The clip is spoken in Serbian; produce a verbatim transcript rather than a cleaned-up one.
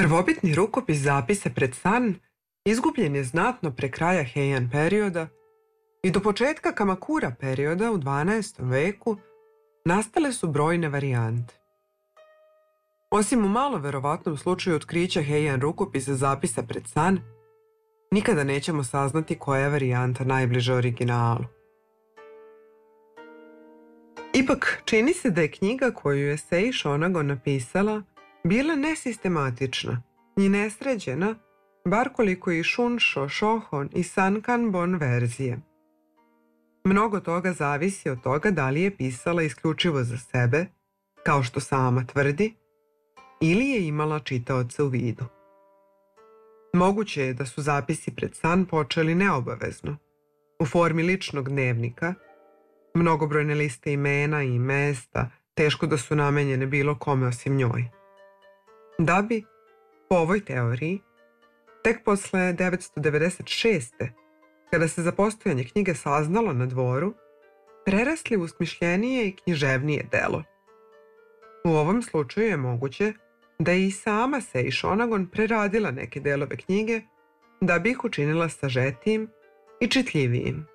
Prvobitni rukopis zapisa pred san izgubljen je znatno pre kraja Heian perioda i do početka Kamakura perioda u dvanaestom veku nastale su brojne varijante. Osim u malo verovatnom slučaju otkrića Heian rukopisa zapisa pred san, nikada nećemo saznati koja je varijanta najbliža originalu. Ipak, čini se da je knjiga koju je Sei Shonagon napisala bila nesistematična i nesređena, bar koliko i Shunsho, Shohon i Sankanbon verzije. Mnogo toga zavisi od toga da li je pisala isključivo za sebe, kao što sama tvrdi, ili je imala čitaoce u vidu. Moguće je da su zapisi pred san počeli neobavezno, u formi ličnog dnevnika, mnogobrojne liste imena i mesta, teško da su namenjene bilo kome osim njoj. Da bi, po ovoj teoriji, tek posle devetsto devedeset šeste. kada se za postojanje knjige saznalo na dvoru, prerasli u smišljenije i književnije delo. U ovom slučaju je moguće da je i sama Sei Shonagon preradila neke delove knjige da bi ih učinila sažetijim i čitljivijim.